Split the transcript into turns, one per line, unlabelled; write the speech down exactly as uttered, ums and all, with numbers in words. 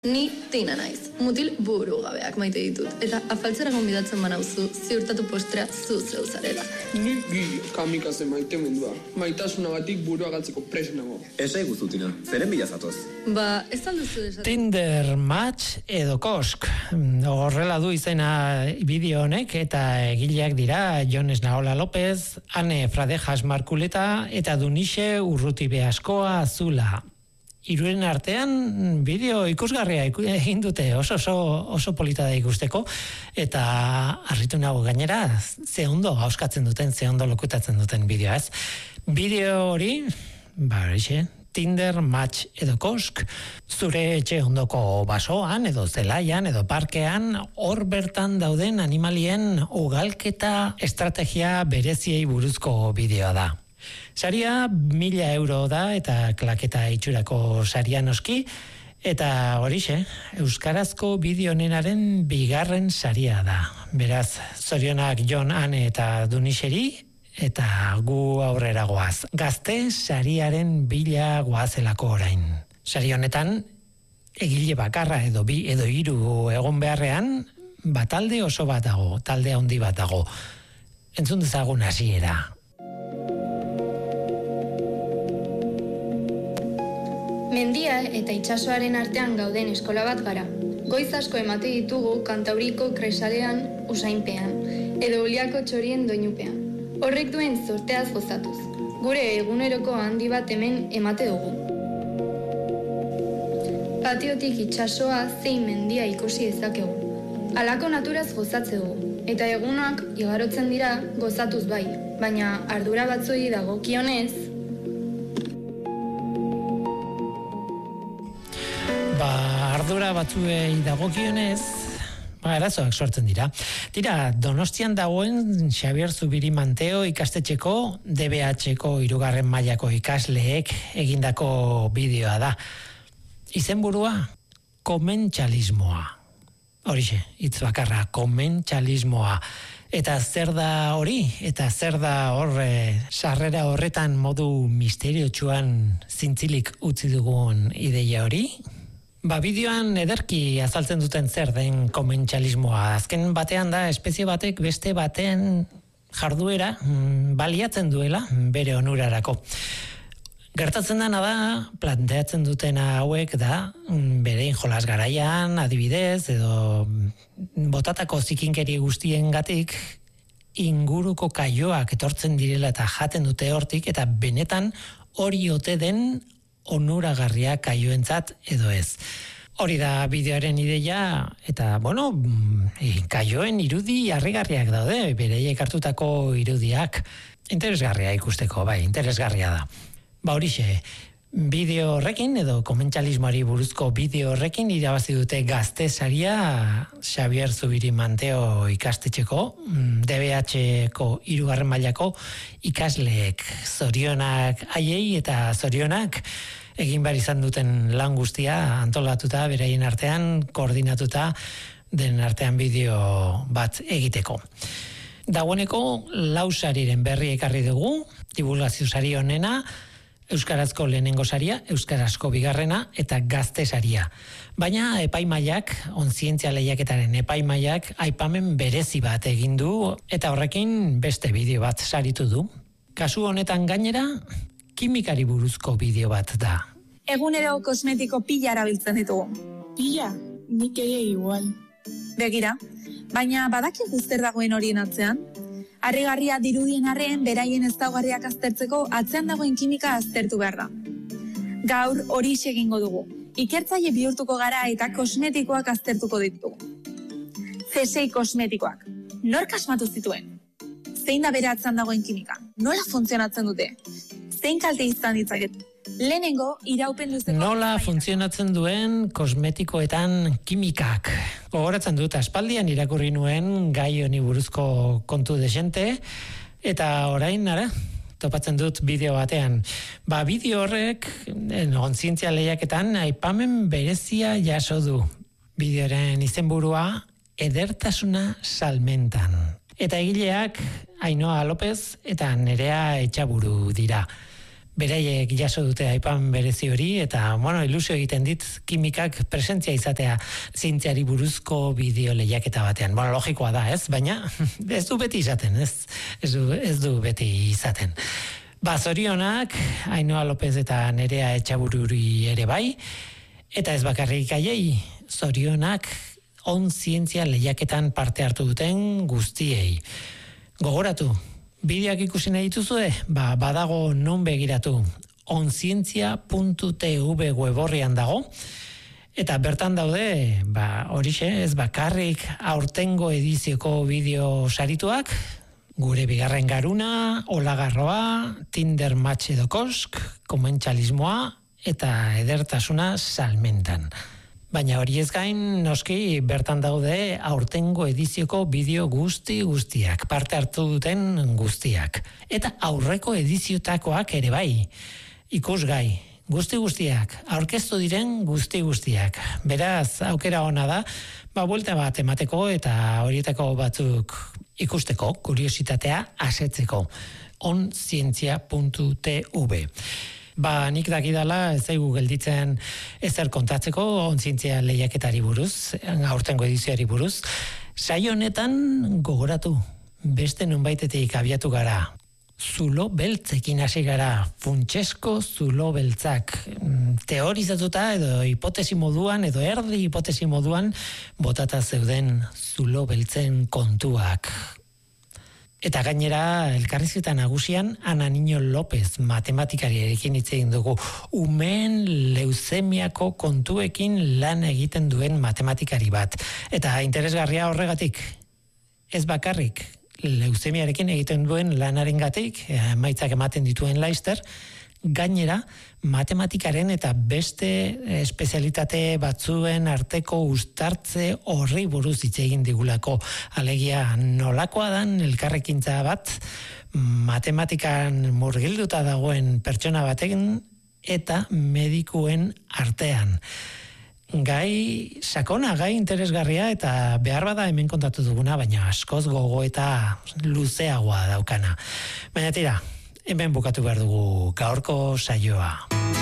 Ni Tina naiz, mutil burugabeak maite ditut, eta afaltzera gonbidatzen banauzu, ziurtatu postrea zu zeu zarela.
Ni gi kamikaze maite mendua, maitasunagatik burua galtzeko prest nago.
Esai guztu, Tina, zeren bila zatoz?
Ba, ez alduzu desatzen.
Tinder Match edo Kosk, horrela du izena bideo honek, eta egileak dira Jon Esnaola López, Ane Fradejas Markuleta, eta Dunixe Urrutibe Askoa Azula. Hiruren artean bideo ikusgarria egin dute, oso oso oso polita da ikusteko, eta harritu nago gainera ze ondo hauskatzen duten, ze ondo lokutatzen duten bideoa, ez. Bideo hori, ba horixe, Tinder Match edo Kosk, zure etxe ondoko basoan edo zelaian edo parkean, hor bertan dauden animalien ugalketa estrategia bereziei buruzko bideoa da. Saria mila euro da eta klaketa itxurako saria noski, eta horixe, euskarazko bideo honenaren bigarren saria da. Beraz, zorionak Jon, Ane eta Dunixeri, eta gu aurrera goaz. Gazte sariaren bila goazelako orain. Sari honetan, egile bakarra edo bi edo hiru egon beharrean, bat talde oso bat dago, talde handi bat dago. Entzun dezagun hasiera.
Mendia eta itsasoaren artean gauden eskola bat gara. Goiz asko emate ditugu Kantauriko kresalean usainpean, edo Uliako txorien doinupean. Horrek duen zorteaz gozatuz. Gure eguneroko handi bat hemen emate dugu. Patiotik itsasoa zein mendia ikusi dezakegu. Halako naturaz gozatze dugu, eta egunak igarotzen dira gozatuz bai, baina ardura batzuei dagokionez,
Ba, ardura batzuei dagokionez, ba, arazoak sortzen dira. Tira, Donostian dagoen Xabier Zubiri Manteo ikastetxeko D B H-ko hirugarren mailako ikasleek egindako bideoa da. Izenburua, komentxalismoa. Horixe, hitz bakarra, komentxalismoa. Eta zer da hori? Eta zer da horre sarrera horretan modu misteriotsuan zintzilik utzi dugun ideia hori? Ba, bideoan ederki azaltzen duten zer den komentxalismoa. Azken batean da, espezie batek beste baten jarduera mm, baliatzen duela bere onurarako. Gertatzen dena da, planteatzen dutena hauek da, mm, berein jolas garaian, adibidez, edo botatako zikinkeri guztiengatik inguruko kaioak etortzen direla eta jaten dute hortik, eta benetan hori ote den onuragarria kaioentzat edo ez. Hori da bideoaren ideia, eta, bueno, kaioen irudi harrigarriak daude, bereiek hartutako irudiak. Interesgarria ikusteko, bai, interesgarria da. Ba horixe, bideo horrekin, edo komentxalismoari buruzko bideo horrekin irabazi dute gazte saria Xabier Zubiri Manteo ikastetxeko, D B H-ko hirugarren mailako ikasleek. Zorionak haiei eta zorionak egin behar izan duten lan guztia antolatuta, beraien artean, koordinatuta den artean bideo bat egiteko. Dagoeneko lau sariren berri ekarri dugu, divulgazio sari honena, euskarazko lehenengo saria, euskarazko bigarrena eta gazte saria. Baina epaimaiak, onzientzia lehiaketaren epaimaiak, aipamen berezi bat egin du eta horrekin beste bideo bat saritu du. Kasu honetan gainera, kimikari buruzko bideo bat da.
Egunero kosmetiko pila erabiltzen ditugu.
Pila? Nik ere igual.
Begira, baina badaki zer dagoen horien atzean? Harrigarria dirudien arren, beraien ezaugarriak aztertzeko atzean dagoen kimika aztertu behar da. Gaur hori egingo dugu. Ikertzaile bihurtuko gara eta kosmetikoak aztertuko ditugu. C sei kosmetikoak. Nork asmatu zituen? Zein da bere atzean dagoen kimika? Nola funtzionatzen dute? Zein kalte izan ditzaket? Lehenengo, iraupen luzeko...
Nola funtzionatzen duen kosmetikoetan kimikak. Gogoratzen dut, aspaldian irakurri nuen gai honi buruzko kontu desente, eta orain, ara, topatzen dut bideo batean. Ba, bideo horrek, onzientzia lehiaketan, aipamen berezia jaso du. Bideoren izenburua, edertasuna salmentan. Eta egileak, Ainhoa López eta Nerea Etxaburu dira. beraiek jaso dute aipan berezi hori, eta, bueno, ilusio egiten dit kimikak presentzia izatea zientziari buruzko bideo lehiaketa batean. Bueno, logikoa da, ez? Baina ez du beti izaten, ez? Ez du, ez du beti izaten. Ba, zorionak, Ainhoa Lopez eta Nerea Etxabururi ere bai, eta ez bakarrik haiei, zorionak on zientzia lehiaketan parte hartu duten guztiei. Gogoratu, bideoak ikusi nahi dituzue? Ba, badago non begiratu. onzientzia puntu tv weborrian dago, eta bertan daude, ba, horixe, ez bakarrik aurtengo edizioko bideo sarituak, gure bigarren garuna, olagarroa, Tinder match edo kosk, komentxalismoa eta edertasuna salmentan. Baina hori ez gain, noski bertan daude aurtengo edizioko bideo guzti guztiak, parte hartu duten guztiak. Eta aurreko ediziotakoak ere bai, ikusgai, guzti guztiak, aurkeztu diren guzti guztiak. Beraz, aukera ona da, ba, buelta bat emateko eta horietako batzuk ikusteko, kuriositatea asetzeko. onzientzia puntu tv. Ba, nik dakidala ez zaigu gelditzen ezer kontatzeko onzientzia lehiaketari buruz, aurtengo edizioari buruz. Saio honetan gogoratu, beste nonbaitetik abiatu gara. Zulo beltzekin hasi gara, funtsesko zulo beltzak. Teorizatuta edo hipotesi moduan, edo erdi hipotesi moduan, botata zeuden zulo beltzen kontuak. Eta gainera, elkarrizketa nagusian, Ana Niño López, matematikariarekin hitz egin dugu, umeen leuzemiako kontuekin lan egiten duen matematikari bat. Eta interesgarria horregatik, ez bakarrik, leuzemiarekin egiten duen lanarengatik, emaitzak ematen dituen laister, gainera, matematikaren eta beste espezialitate batzuen arteko uztartze horri buruz hitz egin digulako. Alegia, nolakoa dan elkarrekintza bat, matematikan murgilduta dagoen pertsona batekin eta medikuen artean. Gai sakona, gai interesgarria eta behar bada hemen kontatu duguna, baina askoz gogo eta luzeagoa daukana. Baina tira, hemen bukatu behar dugu gaurko saioa.